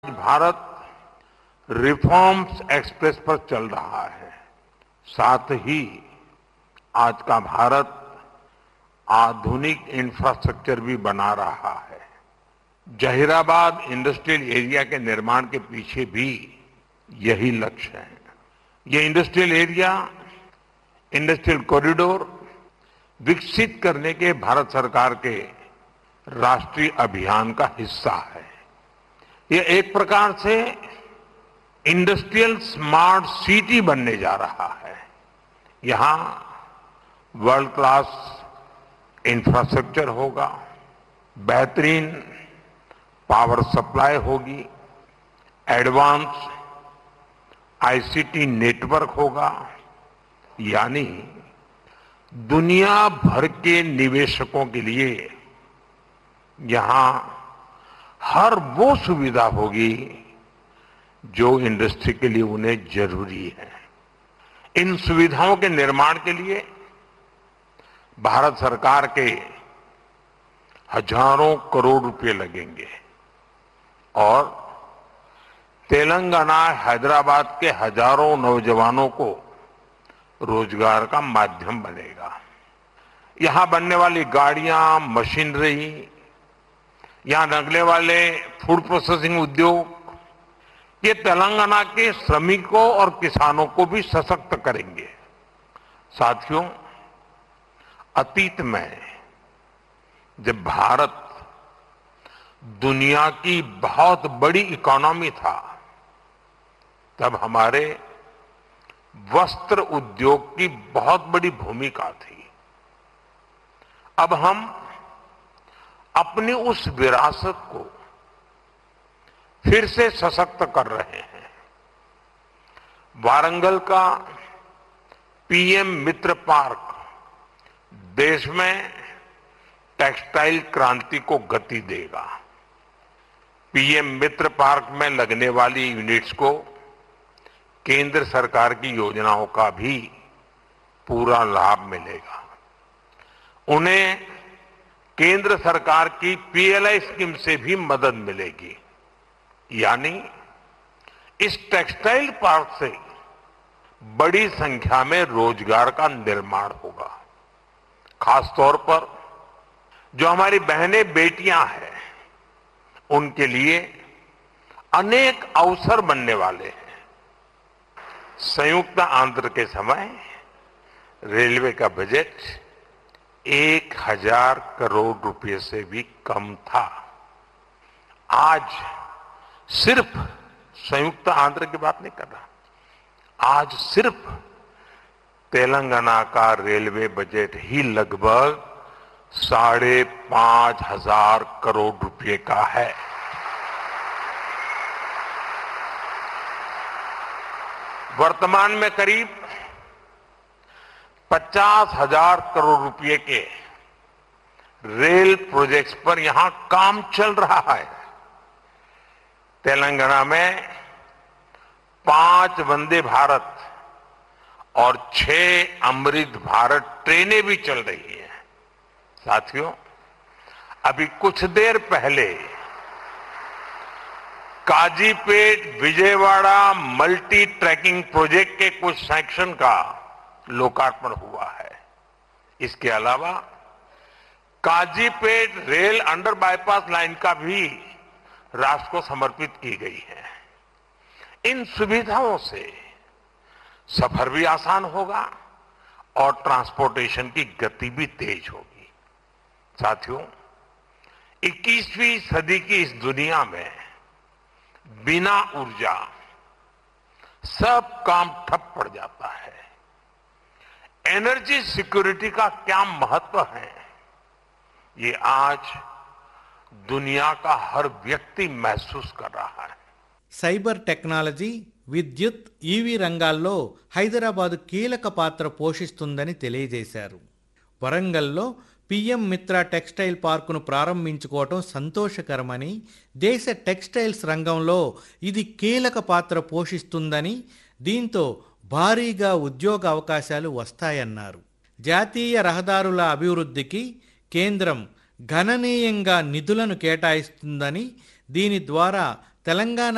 Bharat reforms express पर चल रहा है। साथ ही आज का भारत आधुनिक इंफ्रास्ट्रक्चर भी बना रहा है। जहीराबाद इंडस्ट्रियल एरिया के निर्माण के पीछे भी यही लक्ष्य है। ये इंडस्ट्रियल एरिया, इंडस्ट्रियल कॉरिडोर विकसित करने के भारत सरकार के राष्ट्रीय अभियान का हिस्सा है। ये एक प्रकार से इंडस्ट्रियल स्मार्ट सिटी बनने जा रहा है। यहां वर्ल्ड क्लास इंफ्रास्ट्रक्चर होगा, बेहतरीन पावर सप्लाई होगी, एडवांस आईसीटी नेटवर्क होगा, यानी दुनिया भर के निवेशकों के लिए यहां हर वो सुविधा होगी जो इंडस्ट्री के लिए उन्हें जरूरी है। इन सुविधाओं के निर्माण के लिए भारत सरकार के हजारों करोड़ रुपए लगेंगे और तेलंगाना, हैदराबाद के हजारों नौजवानों को रोजगार का माध्यम बनेगा। यहां बनने वाली गाड़ियां, मशीनरी, यहां लगने वाले फूड प्रोसेसिंग उद्योग, ये तेलंगाना के श्रमिकों और किसानों को भी सशक्त करेंगे। साथियों, अतीत में जब भारत दुनिया की बहुत बड़ी इकोनॉमी था, तब हमारे वस्त्र उद्योग की बहुत बड़ी भूमिका थी। अब हम अपनी उस विरासत को फिर से सशक्त कर रहे हैं। वारंगल का पीएम मित्र पार्क देश में टेक्सटाइल क्रांति को गति देगा। पीएम मित्र पार्क में लगने वाली यूनिट्स को केंद्र सरकार की योजनाओं का भी पूरा लाभ मिलेगा। उन्हें केंद्र सरकार की पीएलआई स्कीम से भी मदद मिलेगी, यानी इस टेक्सटाइल पार्क से बड़ी संख्या में रोजगार का निर्माण होगा। खासतौर पर जो हमारी बहनें, बेटियां हैं, उनके लिए अनेक अवसर बनने वाले हैं। संयुक्त आंध्र के समय रेलवे का बजट 1000 करोड़ रुपए से भी कम था। आज सिर्फ संयुक्त आंध्र की बात नहीं कर रहा, आज सिर्फ तेलंगाना का रेलवे बजट ही लगभग 5,500 करोड़ रुपए का है। वर्तमान में करीब 50,000 करोड़ रुपए के रेल प्रोजेक्ट्स पर यहां काम चल रहा है। तेलंगाना में 5 वंदे भारत और 6 अमृत भारत ट्रेनें भी चल रही हैं। साथियों, अभी कुछ देर पहले Kazipet Vijayawada multi tracking project के कुछ सेक्शन का लोकार्पण हुआ है। इसके अलावा Kazipet rail under bypass line का भी राष्ट्र को समर्पित की गई है। इन सुविधाओं से सफर भी आसान होगा और ट्रांसपोर्टेशन की गति भी तेज होगी। साथियों, 21वीं सदी की इस दुनिया में बिना ऊर्जा सब काम ठप पड़ जाता है। एनर्जी सिक्योरिटी का क्या महत्व है, ये आज दुनिया का हर व्यक्ति महसूस कर रहा है। సైబర్ టెక్నాలజీ, విద్యుత్, ఈవీ రంగాల్లో హైదరాబాద్ కీలక పాత్ర పోషిస్తుందని తెలియజేశారు. వరంగల్లో పీఎం మిత్ర టెక్స్టైల్ పార్కును ప్రారంభించుకోవటం సంతోషకరమని, దేశ టెక్స్టైల్స్ రంగంలో ఇది కీలక పాత్ర పోషిస్తుందని, దీంతో భారీగా ఉద్యోగ అవకాశాలు వస్తాయన్నారు. జాతీయ రహదారుల అభివృద్ధికి కేంద్రం గణనీయంగా నిధులను కేటాయిస్తుందని, దీని ద్వారా తెలంగాణ